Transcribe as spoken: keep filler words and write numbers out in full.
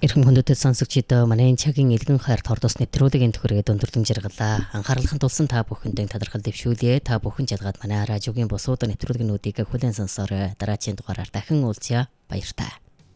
Эрхэм хүндэтгэл сонсогчдоо манай энэ цагийн элгэн хайрт хордос нэвтрүүлгийн төхөрөд өндөрлөн жаргалаа. Анхаарлахын тулсан та бүхэндээ талархал дэвшүүлье. Та бүхэн жалгаад манай радиогийн бусууд нэвтрүүлгэнүүдийг хүлээн сонсоорой. Дараагийн дугаараар дахин уулзъя. Баярлалаа.